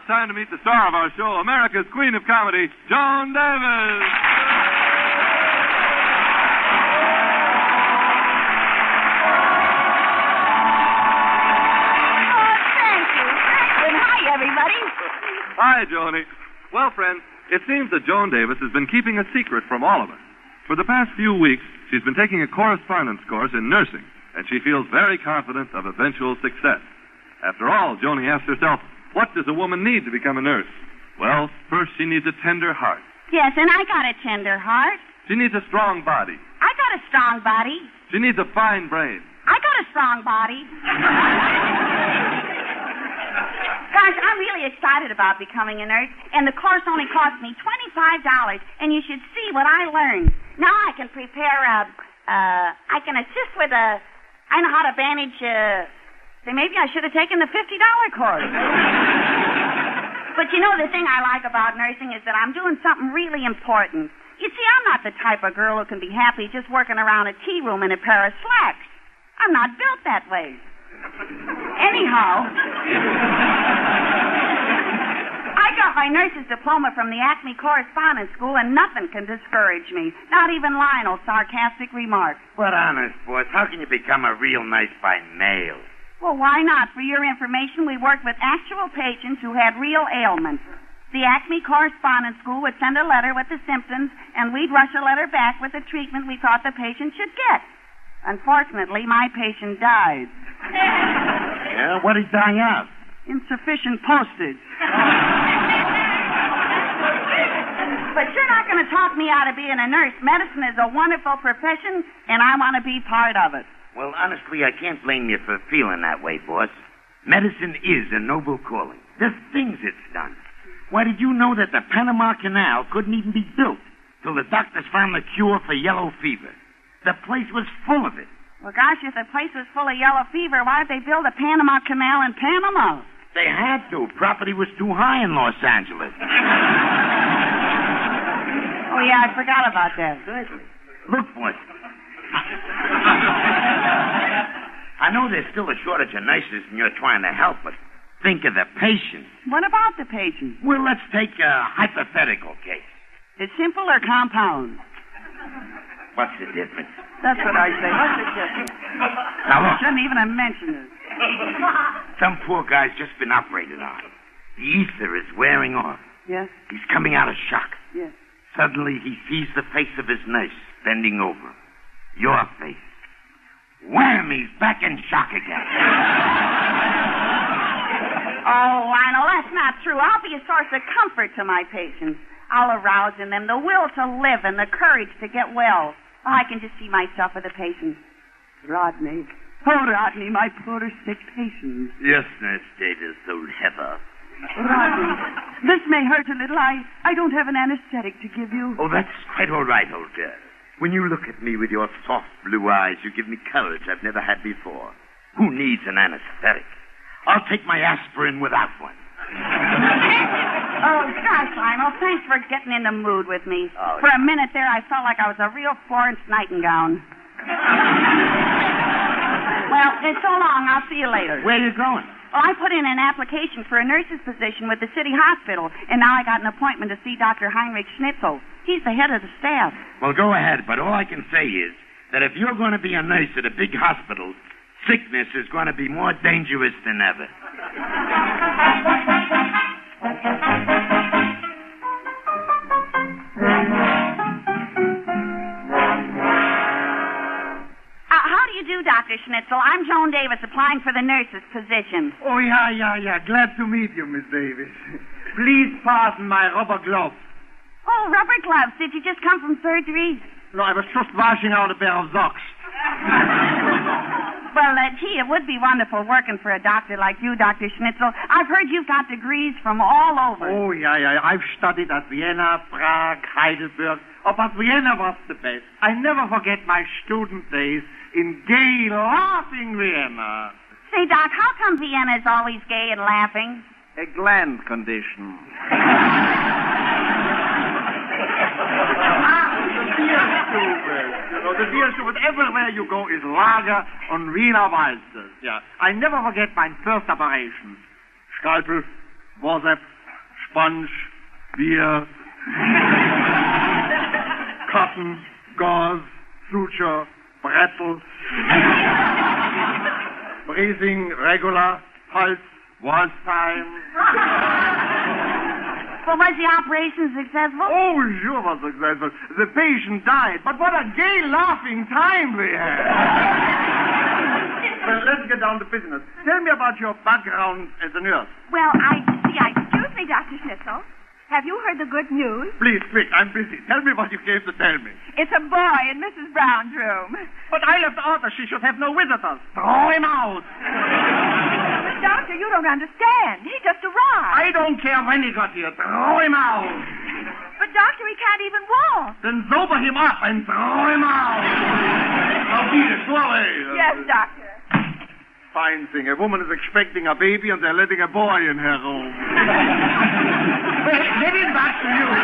time to meet the star of our show, America's Queen of Comedy, Joan Davis. Everybody. Hi, Joni. Well, friends, it seems that Joan Davis has been keeping a secret from all of us. For the past few weeks, she's been taking a correspondence course in nursing, and she feels very confident of eventual success. After all, Joni asked herself, what does a woman need to become a nurse? Well, first she needs a tender heart. Yes, and I got a tender heart. She needs a strong body. I got a strong body. She needs a fine brain. I got a strong body. Gosh, I'm really excited about becoming a nurse, and the course only cost me $25, and you should see what I learned. Now I can prepare I can assist with I know how to bandage, say maybe I should have taken the $50 course. But you know, the thing I like about nursing is that I'm doing something really important. You see, I'm not the type of girl who can be happy just working around a tea room in a pair of slacks. I'm not built that way. Anyhow, I got my nurse's diploma from the Acme Correspondence School, and nothing can discourage me. Not even Lionel's sarcastic remarks. But honest, boss, how can you become a real nurse by mail? Well, why not? For your information, we worked with actual patients who had real ailments. The Acme Correspondence School would send a letter with the symptoms, and we'd rush a letter back with the treatment we thought the patient should get. Unfortunately, my patient died. Yeah, what did he die of? Insufficient postage. But you're not going to talk me out of being a nurse. Medicine is a wonderful profession, and I want to be part of it. Well, honestly, I can't blame you for feeling that way, boss. Medicine is a noble calling. The things it's done. Why, did you know that the Panama Canal couldn't even be built till the doctors found the cure for yellow fever? The place was full of it. Well, gosh, if the place was full of yellow fever, why did they build a Panama Canal in Panama? They had to. Property was too high in Los Angeles. Oh, yeah, I forgot about that. Look, boss. I know there's still a shortage of nurses and you're trying to help, but think of the patient. What about the patient? Well, let's take a hypothetical case. Is simple or compound? What's the difference? That's what I say. What's the difference? Now, look. Shouldn't even have mentioned it. Some poor guy's just been operated on. The ether is wearing off. Yes? He's coming out of shock. Yes. Suddenly, he sees the face of his nurse bending over him. Your face. Wham! He's back in shock again. Oh, Lionel, that's not true. I'll be a source of comfort to my patients. I'll arouse in them the will to live and the courage to get well. Oh, I can just see myself with the patient. Rodney. Oh, Rodney, my poor sick patient. Yes, Nurse Davis, old Heather. Rodney, this may hurt a little. I don't have an anesthetic to give you. Oh, that's quite all right, old girl. When you look at me with your soft blue eyes, you give me courage I've never had before. Who needs an anesthetic? I'll take my aspirin without one. Oh, gosh, Lionel, thanks for getting in the mood with me. Oh, for a minute there, I felt like I was a real Florence Nightingale. Well, it's so long. I'll see you later. Where are you going? Well, I put in an application for a nurse's position with the city hospital, and now I got an appointment to see Dr. Heinrich Schnitzel. He's the head of the staff. Well, go ahead, but all I can say is that if you're going to be a nurse at a big hospital, sickness is going to be more dangerous than ever. How do you do, Dr. Schnitzel? I'm Joan Davis, applying for the nurse's position. Oh, yeah. Glad to meet you, Miss Davis. Please pardon my rubber gloves. Oh, rubber gloves. Did you just come from surgery? No, I was just washing out a pair of socks. Well, gee, it would be wonderful working for a doctor like you, Dr. Schnitzel. I've heard you've got degrees from all over. Oh, yeah. I've studied at Vienna, Prague, Heidelberg. Oh, but Vienna was the best. I never forget my student days in gay, laughing Vienna. Say, Doc, how come Vienna is always gay and laughing? A gland condition. The beer stube, everywhere you go is lager and Wiener Walzes. Yeah. I never forget my first operation. Scalpel, forceps, sponge, beer, cotton, gauze, suture, pretzels, breathing regular, pulse, was time. Well, was the operation successful? Oh, sure was successful. The patient died, but what a gay, laughing time we had. Well, let's get down to business. Tell me about your background as a nurse. Well, excuse me, Dr. Schnitzel. Have you heard the good news? Please, quick, I'm busy. Tell me what you came to tell me. It's a boy in Mrs. Brown's room. But I left orders she should have no visitors. Throw him out. But, Doctor, you don't understand. He just arrived. I don't care when he got here. Throw him out. But, Doctor, he can't even walk. Then sober him up and throw him out. Now, beat it. Go away. Yes, Doctor. Fine thing. A woman is expecting a baby and they're letting a boy in her room. Getting back to you.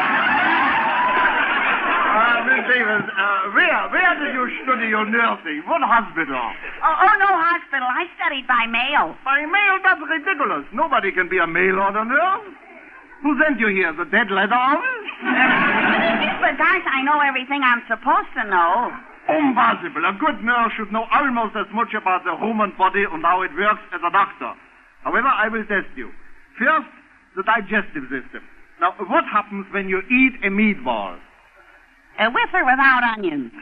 Miss Davis, where did you study your nursing? What hospital? Oh, no hospital. I studied by mail. By mail? That's ridiculous. Nobody can be a mail order nurse. Who sent you here? The dead letter office? But, guys, I know everything I'm supposed to know. Impossible. A good nurse should know almost as much about the human body and how it works as a doctor. However, I will test you. First, the digestive system. Now, what happens when you eat a meatball? With or without onions?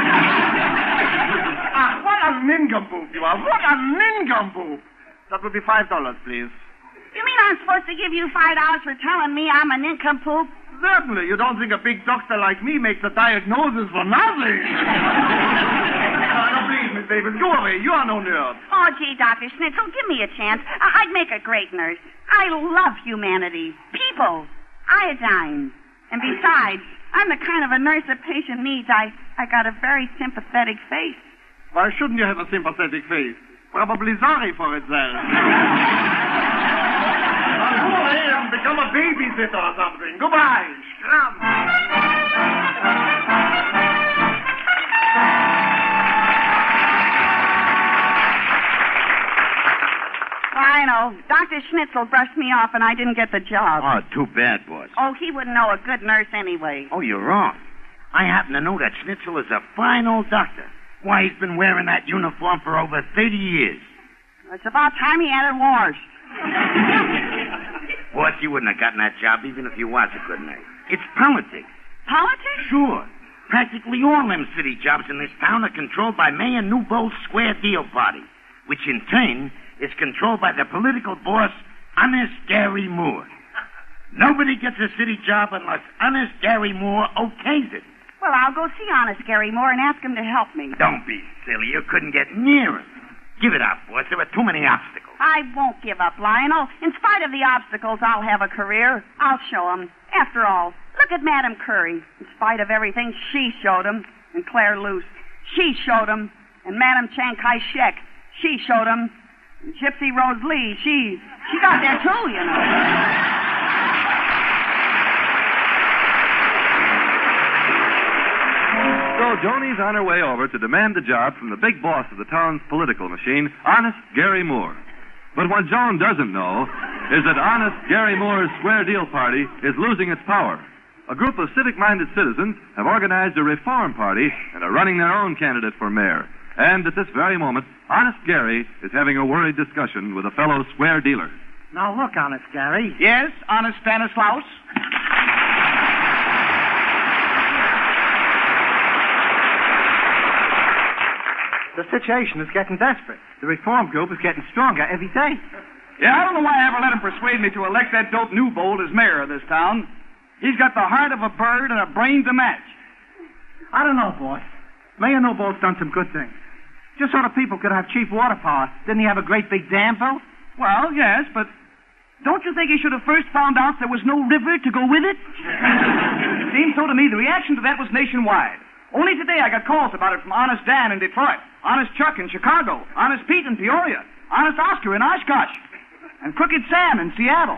What a nincompoop you are. What a nincompoop. That would be $5, please. You mean I'm supposed to give you $5 for telling me I'm a nincompoop? Certainly. You don't think a big doctor like me makes a diagnosis for nothing. Now, please, Miss Davis, go away. You are no nurse. Oh, gee, Dr. Schnitzel, give me a chance. I'd make a great nurse. I love humanity. People. Iodine. And besides, I'm the kind of a nurse a patient needs. I got a very sympathetic face. Why shouldn't you have a sympathetic face? Probably sorry for itself. Go away and become a babysitter or something. Goodbye. Scram. I know. Dr. Schnitzel brushed me off and I didn't get the job. Oh, too bad, boss. Oh, he wouldn't know a good nurse anyway. Oh, you're wrong. I happen to know that Schnitzel is a fine old doctor. Why, he's been wearing that uniform for over 30 years. It's about time he had it washed. Boss, you wouldn't have gotten that job even if you was a good nurse. It's politics. Politics? Sure. Practically all them city jobs in this town are controlled by Mayor Newbold's Square Deal Party, which in turn is controlled by the political boss, Honest Gary Moore. Nobody gets a city job unless Honest Gary Moore okays it. Well, I'll go see Honest Gary Moore and ask him to help me. Don't be silly. You couldn't get near him. Give it up, boss. There were too many obstacles. I won't give up, Lionel. In spite of the obstacles, I'll have a career. I'll show him. After all, look at Madame Curry. In spite of everything, she showed him. And Claire Luce. She showed him. And Madame Chiang Kai-shek. She showed him. And Gypsy Rose Lee. She got there too, you know. So Joni's on her way over to demand the job from the big boss of the town's political machine, Honest Gary Moore. But what Joan doesn't know is that Honest Gary Moore's Square Deal Party is losing its power. A group of civic-minded citizens have organized a reform party and are running their own candidate for mayor. And at this very moment, Honest Gary is having a worried discussion with a fellow square dealer. Now look, Honest Gary. Yes, Honest Stanislaus? The situation is getting desperate. The reform group is getting stronger every day. Yeah, I don't know why I ever let him persuade me to elect that dope Newbold as mayor of this town. He's got the heart of a bird and a brain to match. I don't know, boss. Mayor Newbold's done some good things. Just so the people could have cheap water power. Didn't he have a great big dam built? Well, yes, but don't you think he should have first found out there was no river to go with it? Seems so to me. The reaction to that was nationwide. Only today I got calls about it from Honest Dan in Detroit, Honest Chuck in Chicago, Honest Pete in Peoria, Honest Oscar in Oshkosh, and Crooked Sam in Seattle.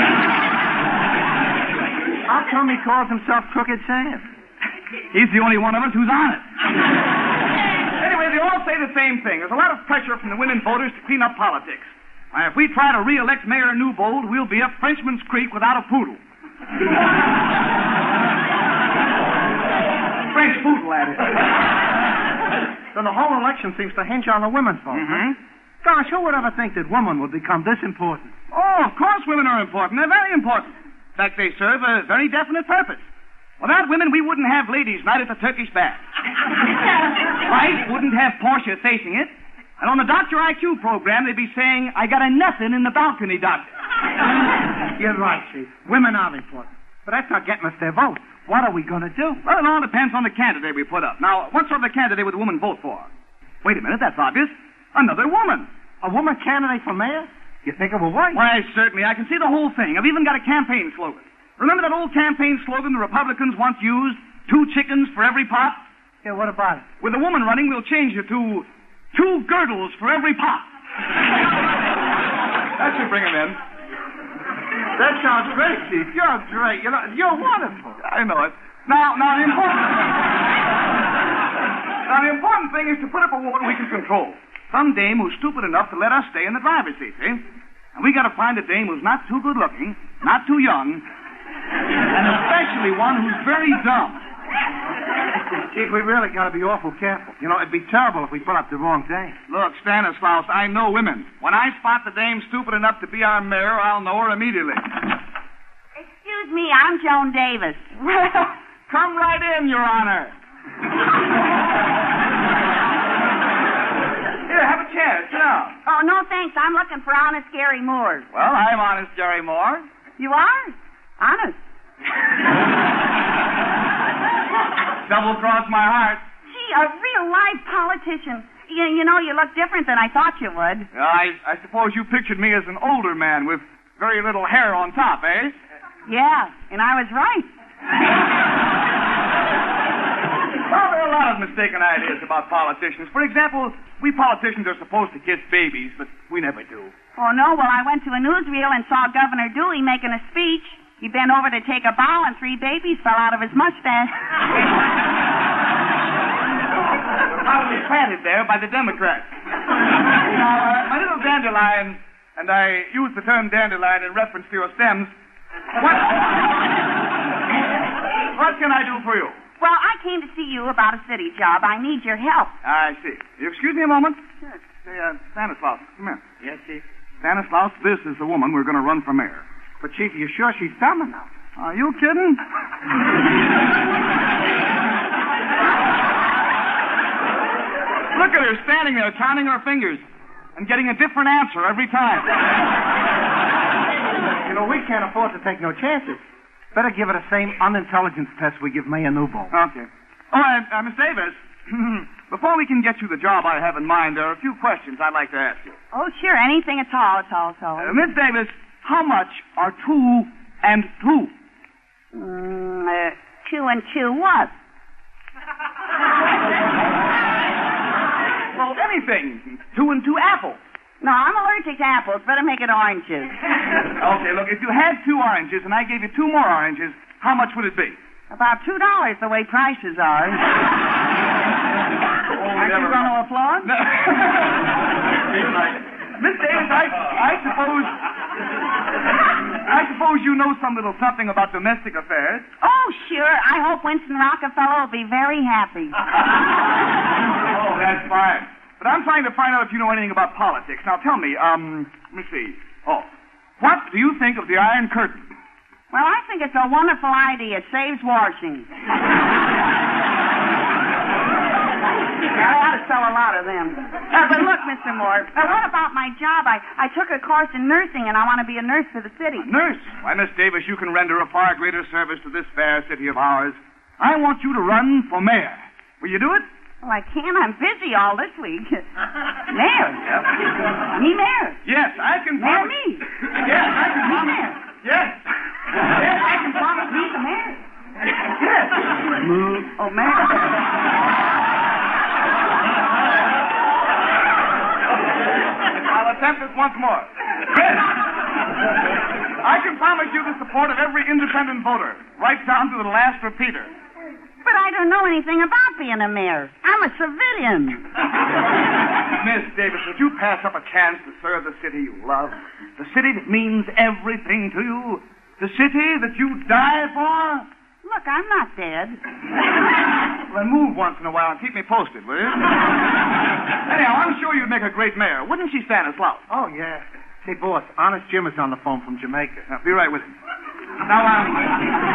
How come he calls himself Crooked Sam? He's the only one of us who's honest. Anyway, they all say the same thing. There's a lot of pressure from the women voters to clean up politics. If we try to re-elect Mayor Newbold, we'll be up Frenchman's Creek without a poodle. French poodle, that is. So the whole election seems to hinge on the women's vote. Mm-hmm. Gosh, who would ever think that women would become this important? Oh, of course women are important. They're very important. In fact, they serve a very definite purpose. Without women, we wouldn't have ladies' night at the Turkish Bath. Right? Wouldn't have Portia facing it. And on the Dr. IQ program, they'd be saying, I got a nothing in the balcony, doctor. You're right, Chief. Women are important. But that's not getting us their vote. What are we going to do? Well, it all depends on the candidate we put up. Now, what sort of a candidate would the woman vote for? Wait a minute, that's obvious. Another woman. A woman candidate for mayor? You think of a wife? Why, certainly. I can see the whole thing. I've even got a campaign slogan. Remember that old campaign slogan the Republicans once used? 2 chickens for every pot? Yeah, what about it? With a woman running, we'll change it to 2 girdles for every pot. That should bring him in. That sounds great, Chief. You're great. You're wonderful. I know it. Now the important thing is to put up a woman we can control. Some dame who's stupid enough to let us stay in the driver's seat, see? And we got to find a dame who's not too good looking, not too young, and especially one who's very dumb. Chief, we really got to be awful careful. It'd be terrible if we put up the wrong dame. Look, Stanislaus, I know women. When I spot the dame stupid enough to be our mayor, I'll know her immediately. Excuse me, I'm Joan Davis. Come right in, Your Honor. Here, have a chair. Sit down. Oh, no, thanks. I'm looking for honest Gary Moore. Well, I'm honest Jerry Moore. You are? Honest. Double-cross my heart. Gee, a real live politician. You know, you look different than I thought you would. I suppose you pictured me as an older man with very little hair on top, eh? Yeah, and I was right. Well, there are a lot of mistaken ideas about politicians. For example, we politicians are supposed to kiss babies, but we never do. Oh, no, well, I went to a newsreel and saw Governor Dewey making a speech. He bent over to take a bow, and 3 babies fell out of his mustache. Probably planted there by the Democrats. Now, my little dandelion, and I use the term dandelion in reference to your stems, what can I do for you? Well, I came to see you about a city job. I need your help. I see. You excuse me a moment? Sure. Say, Stanislaus, come here. Yes, Chief. Stanislaus, this is the woman we're going to run for mayor. But, Chief, are you sure she's dumb enough? Are you kidding? Look at her standing there counting her fingers and getting a different answer every time. We can't afford to take no chances. Better give her the same unintelligence test we give Mayor Newbold. Okay. All right, Miss Davis, before we can get you the job I have in mind, there are a few questions I'd like to ask you. Oh, sure, anything at all. Miss Davis, how much are 2 and 2? 2 and 2 what? Well, anything. 2 and 2 apples. No, I'm allergic to apples. Better make it oranges. Okay, look, if you had 2 oranges and I gave you 2 more oranges, how much would it be? About $2 the way prices are. Aren't you going to applaud? No. Miss Davis, I suppose you know some little something about domestic affairs. Oh, sure. I hope Winston Rockefeller will be very happy. Oh, that's fine. But I'm trying to find out if you know anything about politics. Now, tell me, let me see. Oh, what do you think of the Iron Curtain? Well, I think it's a wonderful idea. It saves washing. I ought to sell a lot of them. But look, Mr. Moore, what about my job? I took a course in nursing, and I want to be a nurse for the city. A nurse? Why, Miss Davis, you can render a far greater service to this fair city of ours. I want you to run for mayor. Will you do it? Well, I can't. I'm busy all this week. Mayor? Yep. Me mayor? Yes, I can Mayor promise. me? Yes, I can Me promise. mayor? Yes. Yes, I can promise me the mayor. Yes. Oh, mayor. I'll attempt this once more. Yes. I can promise you the support of every independent voter, right down to the last repeater. But I don't know anything about being a mayor. I'm a civilian. Miss Davis, would you pass up a chance to serve the city you love? The city that means everything to you? The city that you die for? Look, I'm not dead. Well, then move once in a while and keep me posted, will you? Anyhow, I'm sure you'd make a great mayor. Wouldn't she, Stanislaus? Oh, yeah. Say, boss, Honest Jim is on the phone from Jamaica. Now, be right with him. Now,